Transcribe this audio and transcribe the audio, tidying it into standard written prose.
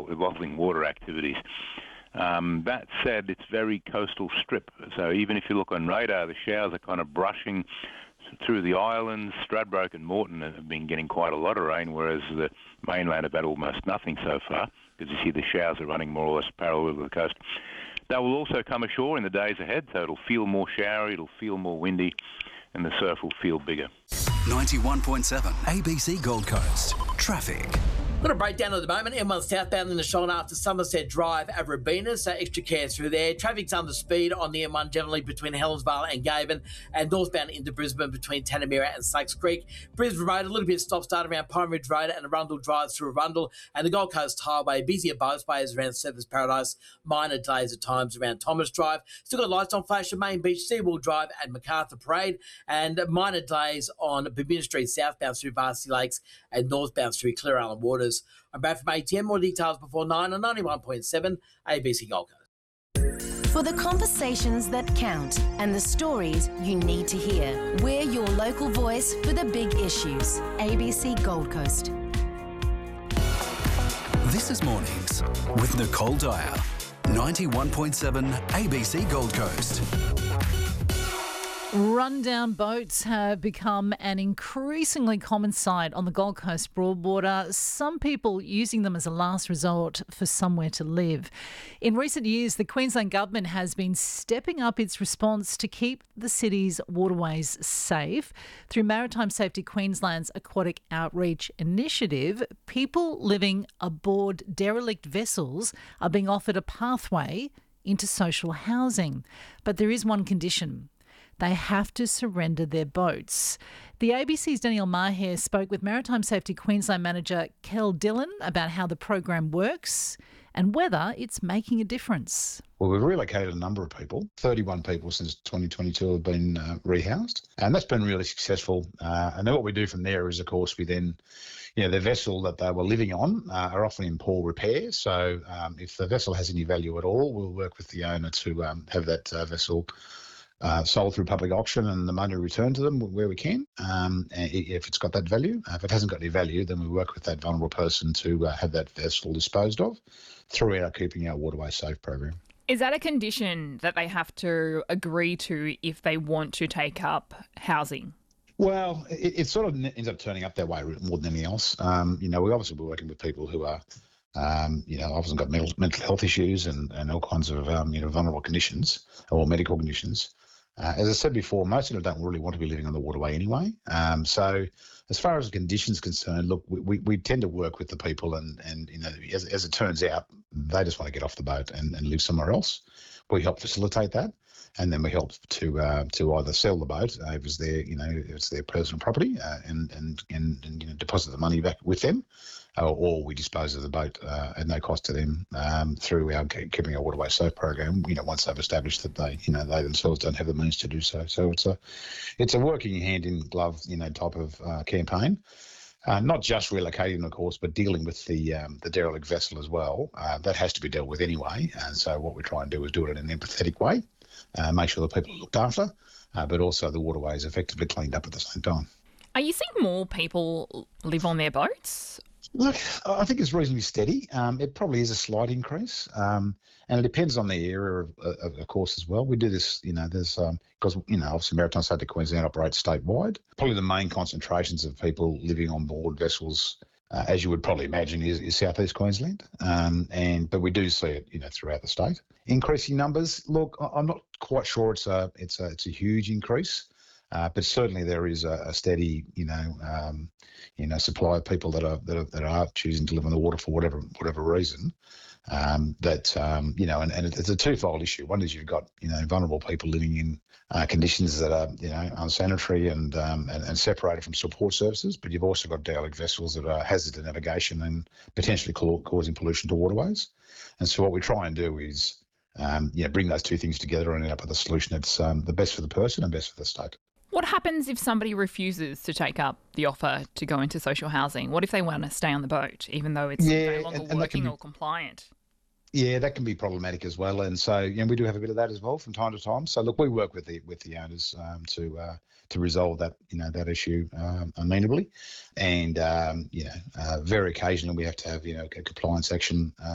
involving water activities. That said, it's very coastal strip. So even if you look on radar, the showers are kind of brushing through the islands. Stradbroke and Moreton have been getting quite a lot of rain, whereas the mainland have had almost nothing so far, because you see the showers are running more or less parallel to the coast. They will also come ashore in the days ahead, so it'll feel more showery, it'll feel more windy, and the surf will feel bigger. 91.7 ABC Gold Coast. Traffic. Got a breakdown at the moment. M1 southbound in the shoulder after Somerset Drive at Robina, so extra care through there. Traffic's under speed on the M1 generally between Helensvale and Gaven, and northbound into Brisbane between Tanamera and Slakes Creek. Brisbane Road, a little bit of stop-start around Pine Ridge Road and Arundel Drive through Arundel, and the Gold Coast Highway busy at both ways around Surfers Paradise. Minor delays at times around Thomas Drive. Still got lights on flash at Main Beach, Seawall Drive and MacArthur Parade, and minor delays on Bermuda Street southbound through Varsity Lakes and northbound through Clear Island Waters. I'm back from ATM. More details before 9 on 91.7 ABC Gold Coast. For the conversations that count and the stories you need to hear, we're your local voice for the big issues. ABC Gold Coast. This is Mornings with Nicole Dyer. 91.7 ABC Gold Coast. Rundown boats have become an increasingly common sight on the Gold Coast Broadwater, some people using them as a last resort for somewhere to live. In recent years, the Queensland Government has been stepping up its response to keep the city's waterways safe. Through Maritime Safety Queensland's Aquatic Outreach Initiative, people living aboard derelict vessels are being offered a pathway into social housing. But there is one condition. They have to surrender their boats. The ABC's Danielle Maher spoke with Maritime Safety Queensland manager Kel Dillon about how the program works and whether it's making a difference. Well, we've relocated a number of people. 31 people since 2022 have been rehoused, and that's been really successful. And then what we do from there is, of course, we then, the vessel that they were living on are often in poor repair. So if the vessel has any value at all, we'll work with the owner to have that vessel sold through public auction and the money returned to them where we can, if it's got that value. If it hasn't got any value, then we work with that vulnerable person to have that vessel disposed of through our Keeping Our Waterway Safe program. Is that a condition that they have to agree to if they want to take up housing? Well, it sort of ends up turning up that way more than anything else. We obviously we're working with people who are obviously got mental health issues and all kinds of, vulnerable conditions or medical conditions. As I said before, most of them don't really want to be living on the waterway anyway. So as far as the conditions concerned, look, we tend to work with the people and as it turns out, they just want to get off the boat and live somewhere else. We help facilitate that. And then we help to either sell the boat if it's their personal property and deposit the money back with them, or we dispose of the boat at no cost to them through our Keeping Our Waterway Safe program. Once they've established that they themselves don't have the means to do so. So it's a working hand in glove type of campaign. Not just relocating, of course, but dealing with the derelict vessel as well. That has to be dealt with anyway. And so what we try and do is do it in an empathetic way. Make sure the people are looked after, but also the waterway is effectively cleaned up at the same time. Are you seeing more people live on their boats? Look, I think it's reasonably steady. It probably is a slight increase, and it depends on the area, of course, as well. We do this, there's because obviously Maritime Safety Queensland operates statewide. Probably the main concentrations of people living on board vessels, as you would probably imagine, is southeast Queensland, but we do see it, throughout the state. Increasing numbers. Look, I'm not quite sure it's a huge increase. But certainly there is a steady, supply of people that are choosing to live on the water for whatever reason. And it's a twofold issue. One is you've got vulnerable people living in conditions that are unsanitary and separated from support services, but you've also got derelict vessels that are hazard to navigation and potentially causing pollution to waterways. And so what we try and do is bring those two things together and end up with a solution that's the best for the person and best for the state. What happens if somebody refuses to take up the offer to go into social housing? What if they want to stay on the boat, even though it's no longer working or compliant? Yeah, that can be problematic as well. And so, we do have a bit of that as well from time to time. So, look, we work with the owners to resolve that, that issue amenably. And, very occasionally we have to have, a compliance action